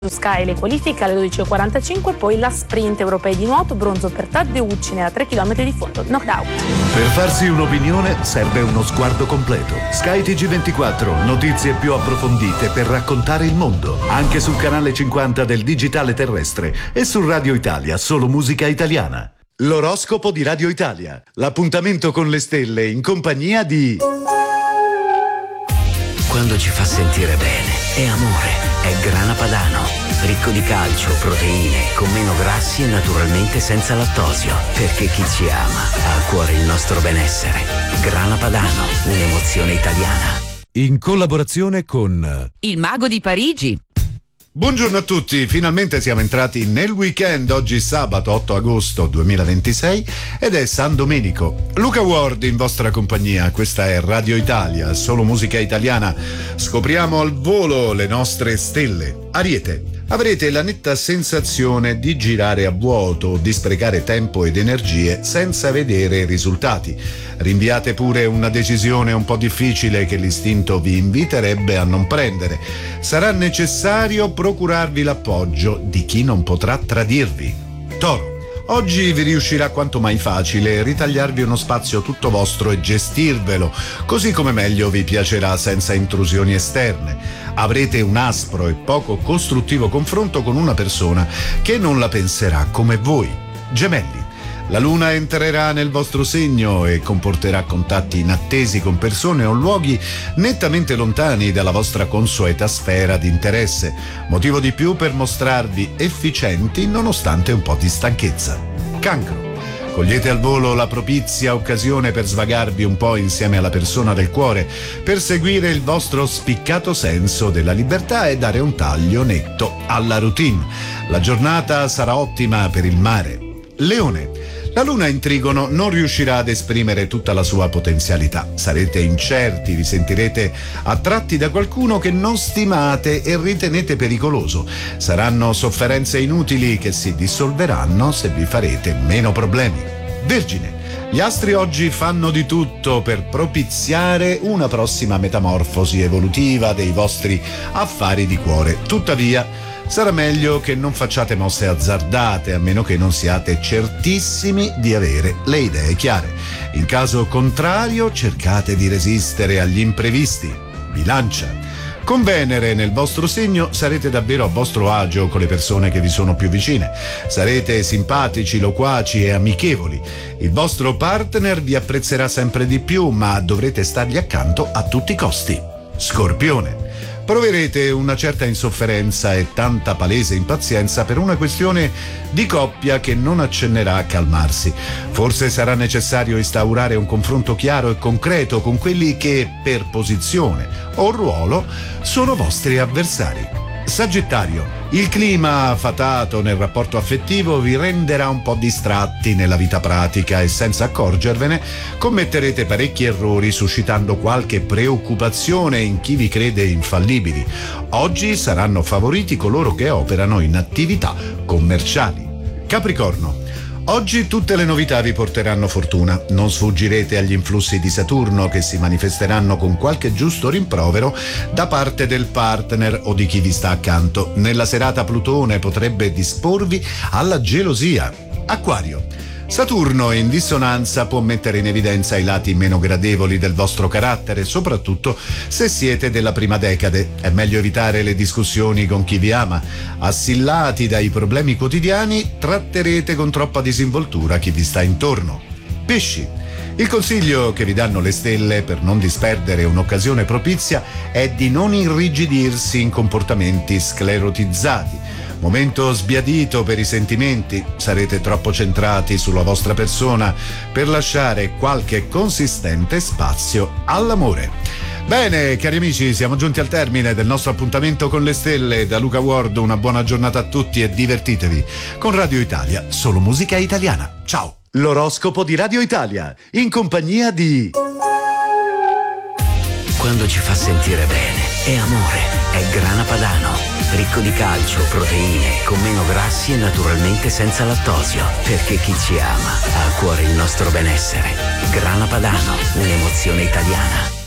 Sky le qualifiche alle 12.45, poi la sprint europei di nuoto, bronzo per Taddeucci nella 3 km di fondo knockout. Per farsi un'opinione serve uno sguardo completo. Sky TG24, notizie più approfondite per raccontare il mondo, anche sul canale 50 del digitale terrestre e su Radio Italia, solo musica italiana. L'oroscopo di Radio Italia, l'appuntamento con le stelle in compagnia di... Quando ci fa sentire bene, è amore, è Grana Padano, ricco di calcio, proteine, con meno grassi e naturalmente senza lattosio, perché chi ci ama ha a cuore il nostro benessere. Grana Padano, un'emozione italiana. In collaborazione con... Il Mago di Parigi. Buongiorno a tutti, finalmente siamo entrati nel weekend, oggi sabato 8 agosto 2026 ed è San Domenico. Luca Ward in vostra compagnia, questa è Radio Italia, solo musica italiana. Scopriamo al volo le nostre stelle. Ariete, avrete la netta sensazione di girare a vuoto, di sprecare tempo ed energie senza vedere risultati. Rinviate pure una decisione un po' difficile che l'istinto vi inviterebbe a non prendere. Sarà necessario procurarvi l'appoggio di chi non potrà tradirvi. Toro, oggi vi riuscirà quanto mai facile ritagliarvi uno spazio tutto vostro e gestirvelo, così come meglio vi piacerà senza intrusioni esterne. Avrete un aspro e poco costruttivo confronto con una persona che non la penserà come voi. Gemelli, la luna entrerà nel vostro segno e comporterà contatti inattesi con persone o luoghi nettamente lontani dalla vostra consueta sfera di interesse, motivo di più per mostrarvi efficienti nonostante un po' di stanchezza. Cancro, cogliete al volo la propizia occasione per svagarvi un po' insieme alla persona del cuore, per seguire il vostro spiccato senso della libertà e dare un taglio netto alla routine. La giornata sarà ottima per il mare. Leone, la luna in trigono non riuscirà ad esprimere tutta la sua potenzialità. Sarete incerti, vi sentirete attratti da qualcuno che non stimate e ritenete pericoloso. Saranno sofferenze inutili che si dissolveranno se vi farete meno problemi. Vergine, gli astri oggi fanno di tutto per propiziare una prossima metamorfosi evolutiva dei vostri affari di cuore. Tuttavia, sarà meglio che non facciate mosse azzardate, a meno che non siate certissimi di avere le idee chiare. In caso contrario, cercate di resistere agli imprevisti. Bilancia, con Venere nel vostro segno sarete davvero a vostro agio con le persone che vi sono più vicine. Sarete simpatici, loquaci e amichevoli. Il vostro partner vi apprezzerà sempre di più, ma dovrete stargli accanto a tutti i costi. Scorpione, proverete una certa insofferenza e tanta palese impazienza per una questione di coppia che non accennerà a calmarsi. Forse sarà necessario instaurare un confronto chiaro e concreto con quelli che, per posizione o ruolo, sono vostri avversari. Sagittario, il clima fatato nel rapporto affettivo vi renderà un po' distratti nella vita pratica e senza accorgervene commetterete parecchi errori suscitando qualche preoccupazione in chi vi crede infallibili. Oggi saranno favoriti coloro che operano in attività commerciali. Capricorno, oggi tutte le novità vi porteranno fortuna. Non sfuggirete agli influssi di Saturno che si manifesteranno con qualche giusto rimprovero da parte del partner o di chi vi sta accanto. Nella serata Plutone potrebbe disporvi alla gelosia. Acquario, Saturno in dissonanza può mettere in evidenza i lati meno gradevoli del vostro carattere, soprattutto se siete della prima decade. È meglio evitare le discussioni con chi vi ama. Assillati dai problemi quotidiani, tratterete con troppa disinvoltura chi vi sta intorno. Pesci, il consiglio che vi danno le stelle per non disperdere un'occasione propizia è di non irrigidirsi in comportamenti sclerotizzati. Momento sbiadito per i sentimenti, sarete troppo centrati sulla vostra persona per lasciare qualche consistente spazio all'amore. Bene, cari amici, siamo giunti al termine del nostro appuntamento con le stelle. Da Luca Ward una buona giornata a tutti e divertitevi con Radio Italia, solo musica italiana. Ciao! L'oroscopo di Radio Italia, in compagnia di... Quando ci fa sentire bene, è amore, è Grana Padano, ricco di calcio, proteine, con meno grassi e naturalmente senza lattosio, perché chi ci ama ha a cuore il nostro benessere. Grana Padano, un'emozione italiana.